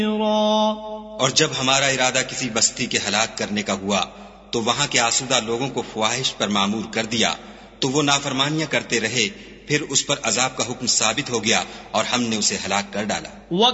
और जब हमारा इरादा किसी बस्ती के हलाक करने का हुआ तो वहां के आसूदा लोगों को ख्वाहिश पर मामूर कर दिया, तो वो नाफरमानियां करते रहे, फिर उस पर अजाब का हुक्म साबित हो गया और हमने उसे हलाक कर डाला।